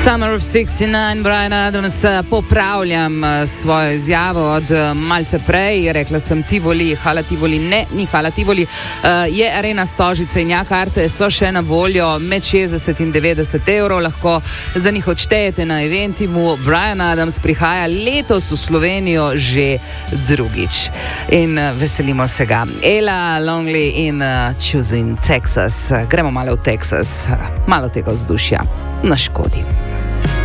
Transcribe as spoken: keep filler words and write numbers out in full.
Summer of šestdeset devet, Bryan Adams, popravljam svojo izjavo od malce prej. Rekla sem Tivoli, Hala Tivoli, ne, ni Hala Tivoli, je Arena Stožice in ja, karte so še na voljo med šestdeset in devetdeset evrov, lahko za njih odštejete na Eventimu. Bryan Adams prihaja letos v Slovenijo že drugič in veselimo se ga. Ella Longley in Choosing Texas. Gremo malo v Texas, malo tega vzdušja na škodi.